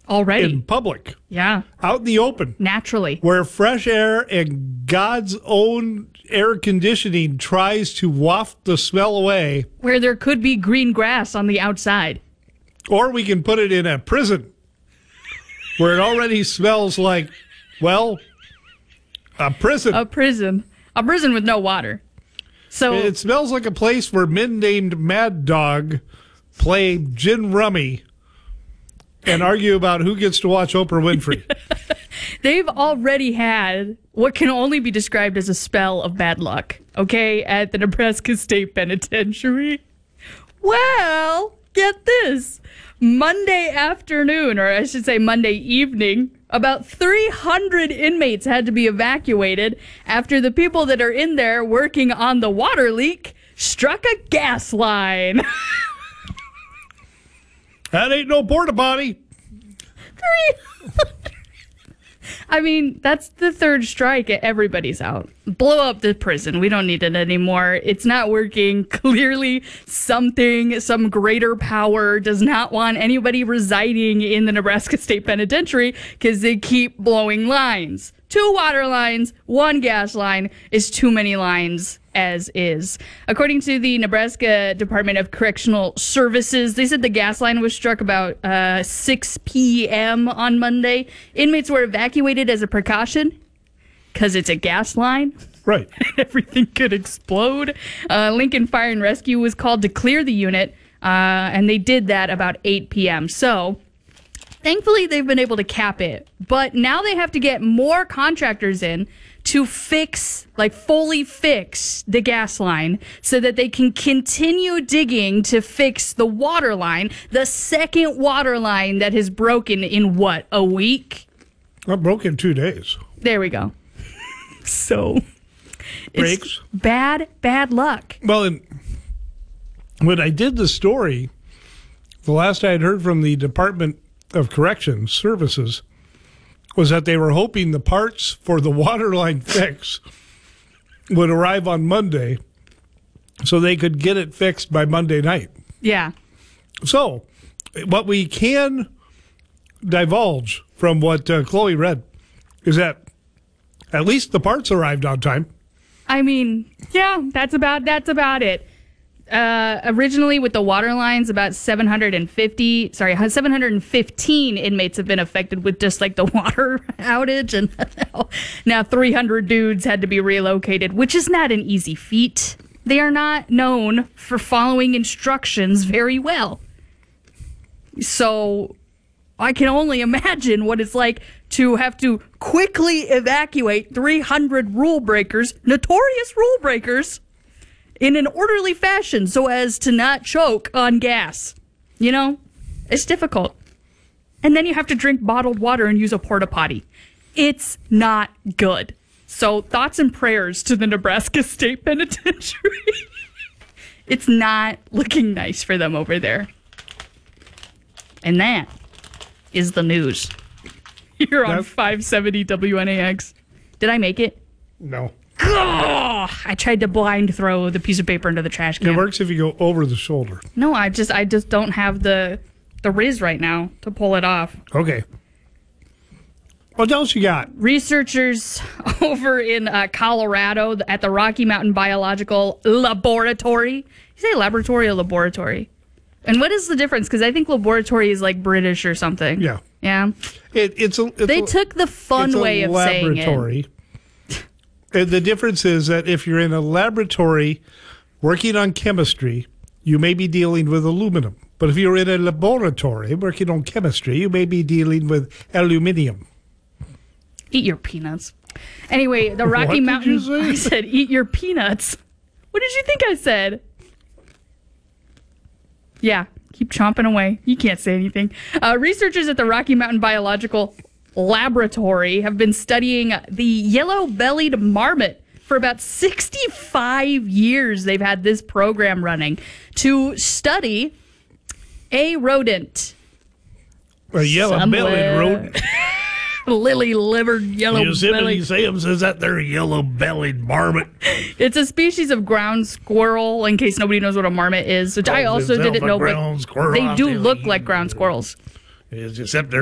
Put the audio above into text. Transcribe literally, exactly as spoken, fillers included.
Already. In public. Yeah. Out in the open. Naturally. Where fresh air and God's own air conditioning tries to waft the smell away. Where there could be green grass on the outside. Or we can put it in a prison where it already smells like, well, a prison. A prison. A prison with no water. So it smells like a place where men named Mad Dog play gin rummy and argue about who gets to watch Oprah Winfrey. They've already had what can only be described as a spell of bad luck, okay, at the Nebraska State Penitentiary. Well, get this. Monday afternoon, or I should say Monday evening, about three hundred inmates had to be evacuated after the people that are in there working on the water leak struck a gas line. That ain't no porta potty. I mean, that's the third strike. Everybody's out. Blow up the prison. We don't need it anymore. It's not working. Clearly, something, some greater power does not want anybody residing in the Nebraska State Penitentiary because they keep blowing lines. Two water lines, one gas line is too many lines as is. According to the Nebraska Department of Correctional Services, they said the gas line was struck about uh, six p.m. on Monday. Inmates were evacuated as a precaution because it's a gas line. Right. Everything could explode. Uh, Lincoln Fire and Rescue was called to clear the unit, uh, and they did that about eight p.m. So thankfully, they've been able to cap it. But now they have to get more contractors in to fix, like fully fix the gas line so that they can continue digging to fix the water line, the second water line that has broken in what, a week? Well, broke in two days. There we go. So, Breaks. It's bad, bad luck. Well, and when I did the story, the last I had heard from the Department of Corrections Services was that they were hoping the parts for the water line fix would arrive on Monday so they could get it fixed by Monday night. Yeah. So, what we can divulge from what uh, Chloe read is that at least the parts arrived on time. I mean, yeah, that's about that's about it. Uh, originally, with the water lines, about seven hundred fifty, sorry, seven hundred fifteen inmates have been affected with just like the water outage, and now, now three hundred dudes had to be relocated, which is not an easy feat. They are not known for following instructions very well. So I can only imagine what it's like to have to quickly evacuate three hundred rule breakers, notorious rule breakers, in an orderly fashion so as to not choke on gas. You know, it's difficult. And then you have to drink bottled water and use a porta potty. It's not good. So thoughts and prayers to the Nebraska State Penitentiary. It's not looking nice for them over there. And that is the news here on That- five seventy W N A X. Did I make it? No. Oh, I tried to blind throw the piece of paper into the trash can. It works if you go over the shoulder. No, I just I just don't have the the riz right now to pull it off. Okay. What else you got? Researchers over in uh, Colorado at the Rocky Mountain Biological Laboratory. You say laboratory or laboratory? And what is the difference? Because I think laboratory is like British or something. Yeah. Yeah. It, it's a. It's They a, took the fun it's a way of saying it. laboratory. And the difference is that if you're in a laboratory working on chemistry, you may be dealing with aluminum. But if you're in a laboratory working on chemistry, you may be dealing with aluminium. Eat your peanuts. Anyway, the Rocky What did Mountain. you say? I said, eat your peanuts. What did you think I said? Yeah, keep chomping away. You can't say anything. Uh, researchers at the Rocky Mountain Biological Laboratory have been studying the yellow-bellied marmot for about sixty-five years. They've had this program running to study a rodent. A yellow-bellied Somewhere. rodent. Lily-livered yellow-bellied. Yosemite Sam says that they're yellow-bellied marmot. It's a species of ground squirrel, in case nobody knows what a marmot is, which I Calls also himself didn't a know, ground but squirrel, they I'll do tell look you. like ground squirrels. Except they're